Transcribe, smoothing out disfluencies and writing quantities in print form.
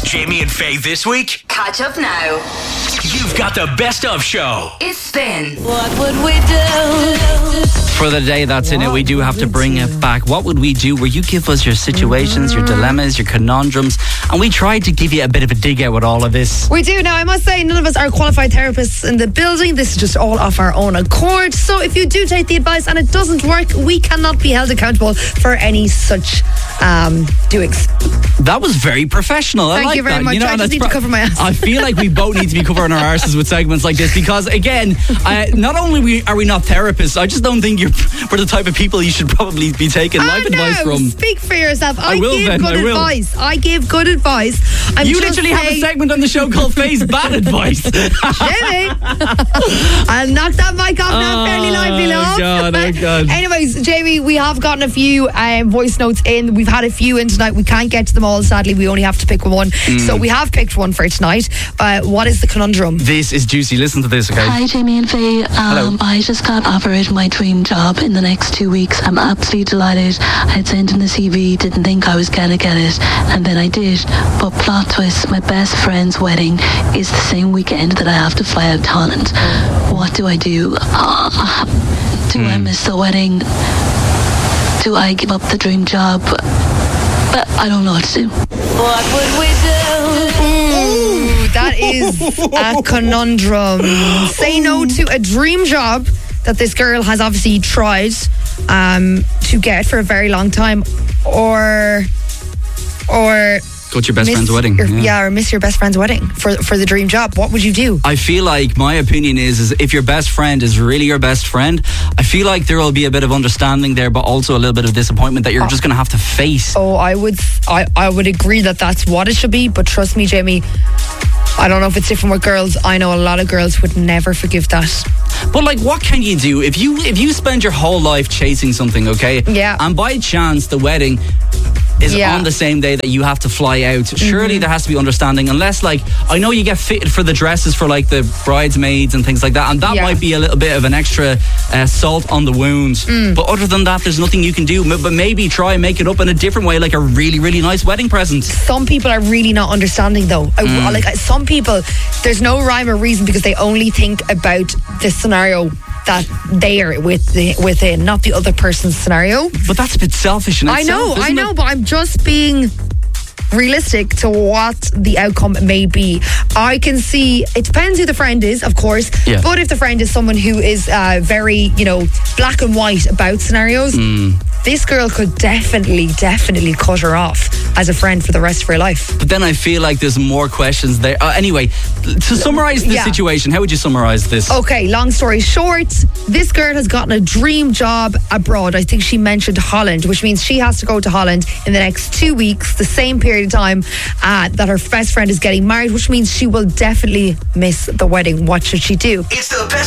Jamie and Faye this week? Catch up now. You've got the best of show. It's Spin. What would we do? For the day that's in it, we do have to bring it back. What would we do? Where you give us your situations, your dilemmas, your conundrums, and we tried to give you a bit of a dig out with all of this. We do. Now, I must say, none of us are qualified therapists in the building. This is just all off our own accord. So if you do take the advice and it doesn't work, we cannot be held accountable for any such doings. That was very professional. Thank I like you very that. much. You know, I just that's need to cover my ass. I feel like we both need to be covering our arses with segments like this because, again, not only are we not therapists, I just don't think we're the type of people you should probably be taking life advice from. Speak for yourself. I will, give then, good I will. advice. I give good advice. You literally have a segment on the show called Faye's Bad Advice. Jimmy, I'll knock that mic off now fairly lively, love. Oh God. Anyways, Jamie, we have gotten a few voice notes in. We've had a few in tonight. We can't get to them all, sadly. We only have to pick one. So we have picked one for tonight. What is the conundrum? This is juicy. Listen to this, okay? Hi, Jamie and Faye. Hello. I just got offered my dream job in the next 2 weeks. I'm absolutely delighted. I had sent in the CV, didn't think I was going to get it, and then I did. But plot twist, my best friend's wedding is the same weekend that I have to fly out to Holland. What do I do? Do I miss the wedding? Do I give up the dream job? But I don't know what to do. What would we do? Ooh, that is a conundrum. Say no to a dream job that this girl has obviously tried to get for a very long time, or Go to your best friend's wedding. or miss your best friend's wedding for the dream job. What would you do? I feel like my opinion is if your best friend is really your best friend, I feel like there will be a bit of understanding there, but also a little bit of disappointment that you're just going to have to face. Oh, I would agree that that's what it should be, but trust me, Jamie, I don't know if it's different with girls. I know a lot of girls would never forgive that. But like, what can you do if you spend your whole life chasing something, okay? Yeah. And by chance the wedding is on the same day that you have to fly out. Surely there has to be understanding, unless, like, I know you get fitted for the dresses for like the bridesmaids and things like that, and that might be a little bit of an extra salt on the wound. But other than that, there's nothing you can do. But maybe try and make it up in a different way, like a really, really nice wedding present. Some people are really not understanding, though. Some people, there's no rhyme or reason because they only think about the scenario that they are within, not the other person's scenario. But that's a bit selfish in itself, I know, but I'm just being realistic to what the outcome may be. I can see, it depends who the friend is, of course, but if the friend is someone who is very, black and white about scenarios, this girl could definitely cut her off as a friend for the rest of her life. But then I feel like there's more questions there. Anyway, to summarise the situation, how would you summarise this? Okay, long story short, this girl has gotten a dream job abroad. I think she mentioned Holland, which means she has to go to Holland in the next 2 weeks, the same period of time that her best friend is getting married, which means she will definitely miss the wedding. What should she do? It's the best